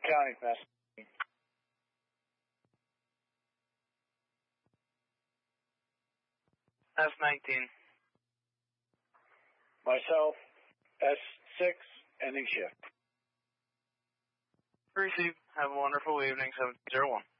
County, Mass. S19. Myself, S6, ending shift. Receive. Have a wonderful evening, 701.